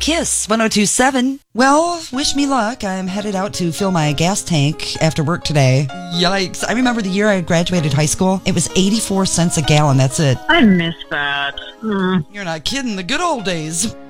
Kiss 102.7. Well, wish me luck. I'm headed out to fill my gas tank after work today. Yikes. I remember the year I graduated high school. It was 84 cents a gallon. That's it. I miss that. You're not kidding. The good old days.